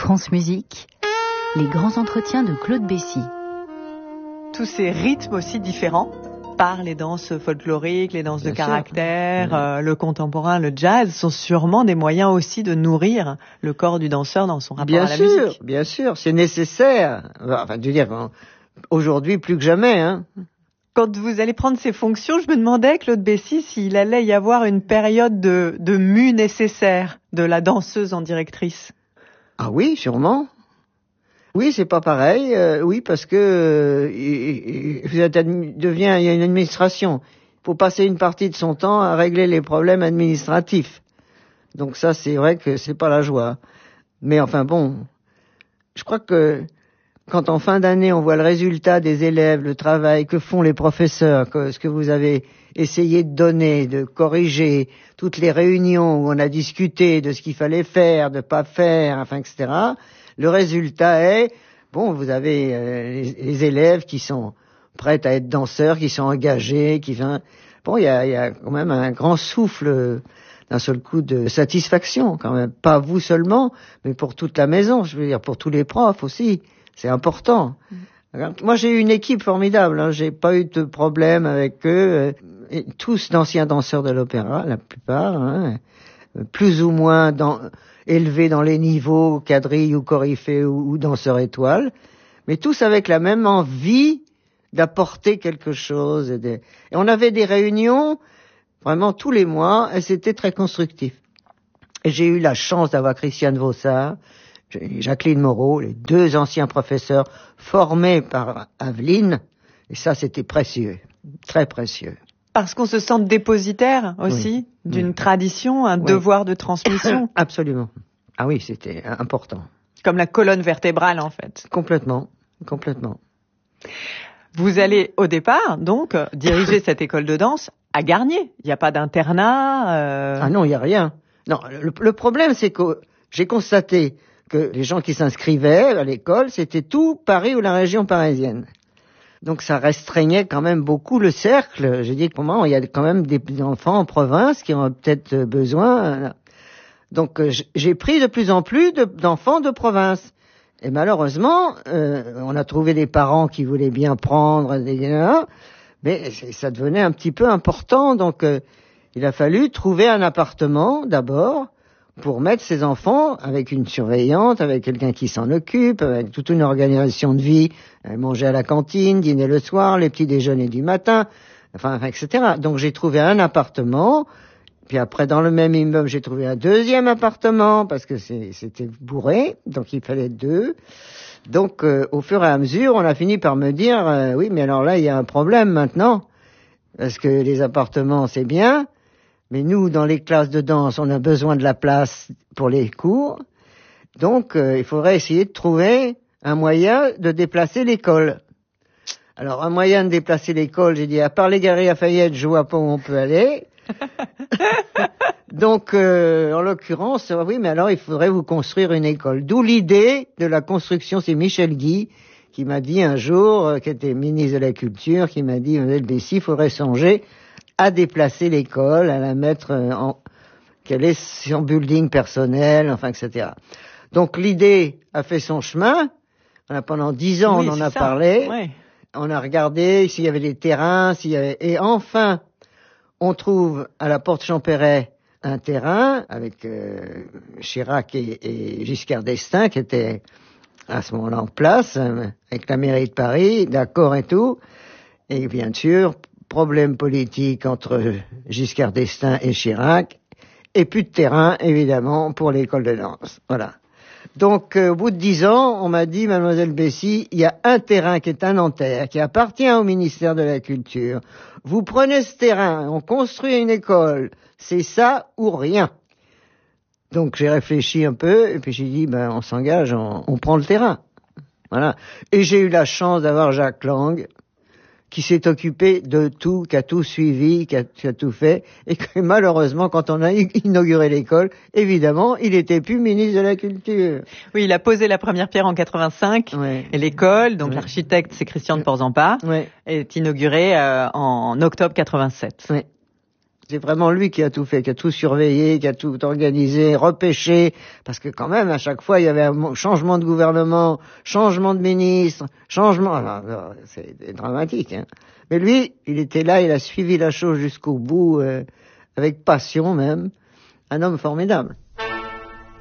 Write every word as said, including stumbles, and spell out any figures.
France Musique, les grands entretiens de Claude Bessy. Tous ces rythmes aussi différents par les danses folkloriques, les danses Bien de sûr. caractère, euh, le contemporain, le jazz, sont sûrement des moyens aussi de nourrir le corps du danseur dans son rapport Bien à la sûr, musique. bien sûr, c'est nécessaire. Enfin, je veux dire, aujourd'hui plus que jamais, hein. Quand vous allez prendre ces fonctions, je me demandais, Claude Bessy, s'il allait y avoir une période de, de mue nécessaire de la danseuse en directrice. Ah oui, sûrement. Oui, c'est pas pareil. Euh, oui, parce que euh, il, il, vous êtes admi- devient, il y a une administration. Il faut passer une partie de son temps à régler les problèmes administratifs. Donc ça, c'est vrai que c'est pas la joie. Mais enfin bon, je crois que quand en fin d'année on voit le résultat des élèves, le travail que font les professeurs, que, ce que vous avez essayé de donner, de corriger, toutes les réunions où on a discuté de ce qu'il fallait faire, de pas faire, enfin, et cetera. Le résultat est, bon, vous avez euh, les, les élèves qui sont prêts à être danseurs, qui sont engagés, qui vient. Bon, il y a, y a quand même un grand souffle euh, d'un seul coup de satisfaction, quand même. Pas vous seulement, mais pour toute la maison, je veux dire, pour tous les profs aussi. C'est important. Mmh. Moi, j'ai eu une équipe formidable. Hein. J'ai pas eu de problème avec eux. Et tous d'anciens danseurs de l'opéra, la plupart, hein. Plus ou moins dans, élevés dans les niveaux, quadrilles ou coryphées ou, ou danseurs étoiles, mais tous avec la même envie d'apporter quelque chose. Et, de... et on avait des réunions vraiment tous les mois, et c'était très constructif. Et j'ai eu la chance d'avoir Christiane Vaussard, Jacqueline Moreau, les deux anciens professeurs formés par Aveline, et ça c'était précieux, très précieux. Parce qu'on se sent dépositaire aussi oui. d'une oui. tradition, un oui. devoir de transmission. Absolument. Ah oui, c'était important. Comme la colonne vertébrale en fait. Complètement, complètement. Vous allez au départ donc diriger cette école de danse à Garnier. Il n'y a pas d'internat. Euh... Ah non, il n'y a rien. Non, le, le problème c'est que j'ai constaté que les gens qui s'inscrivaient à l'école, c'était tout Paris ou la région parisienne. Donc ça restreignait quand même beaucoup le cercle. J'ai dit que pour moi, il y a quand même des enfants en province qui ont peut-être besoin. Donc j'ai pris de plus en plus de, d'enfants de province. Et malheureusement, euh, on a trouvé des parents qui voulaient bien prendre, mais ça devenait un petit peu important. Donc euh, il a fallu trouver un appartement d'abord, pour mettre ses enfants avec une surveillante, avec quelqu'un qui s'en occupe, avec toute une organisation de vie, manger à la cantine, dîner le soir, les petits déjeuners du matin, enfin, et cetera. Donc j'ai trouvé un appartement, puis après dans le même immeuble j'ai trouvé un deuxième appartement parce que c'est, c'était bourré, donc il fallait deux. Donc euh, au fur et à mesure, on a fini par me dire euh, oui, mais alors là il y a un problème maintenant parce que les appartements c'est bien. Mais nous, dans les classes de danse, on a besoin de la place pour les cours. Donc, euh, il faudrait essayer de trouver un moyen de déplacer l'école. Alors, un moyen de déplacer l'école, j'ai dit, à part les Galeries Lafayette, je vois pas où on peut aller. Donc, euh, en l'occurrence, oui, mais alors, il faudrait vous construire une école. D'où l'idée de la construction, c'est Michel Guy qui m'a dit un jour, euh, qui était ministre de la Culture, qui m'a dit, Mademoiselle Bessy, il faudrait songer à déplacer l'école, à la mettre en, quel est son building personnel, enfin, et cetera. Donc l'idée a fait son chemin. On a, pendant dix ans, oui, on en a ça. parlé. Oui. On a regardé s'il y avait des terrains, s'il y avait, et enfin, on trouve à la Porte Champéret un terrain avec euh, Chirac et, et Giscard d'Estaing qui étaient à ce moment-là en place, euh, avec la mairie de Paris, d'accord et tout. Et bien sûr, problème politique entre Giscard d'Estaing et Chirac, et plus de terrain, évidemment, pour l'école de danse. Voilà. Donc, euh, au bout de dix ans, on m'a dit, Mademoiselle Bessy, il y a un terrain qui est à Nanterre, qui appartient au ministère de la Culture. Vous prenez ce terrain, on construit une école, c'est ça ou rien. Donc, j'ai réfléchi un peu, et puis j'ai dit, ben, on s'engage, on, on prend le terrain. Voilà. Et j'ai eu la chance d'avoir Jacques Lang, qui s'est occupé de tout, qui a tout suivi, qui a, qui a tout fait, et que malheureusement, quand on a inauguré l'école, évidemment, il était plus ministre de la Culture. Oui, il a posé la première pierre en quatre-vingt-cinq, ouais. Et l'école, donc ouais. L'architecte, c'est Christian de Porzampar, ouais. Est inaugurée euh, en octobre quatre-vingt-sept. Ouais. C'est vraiment lui qui a tout fait, qui a tout surveillé, qui a tout organisé, repêché, parce que quand même, à chaque fois, il y avait un changement de gouvernement, changement de ministre, changement... Alors, alors, c'est dramatique, hein. Mais lui, il était là, il a suivi la chose jusqu'au bout, euh, avec passion même. Un homme formidable.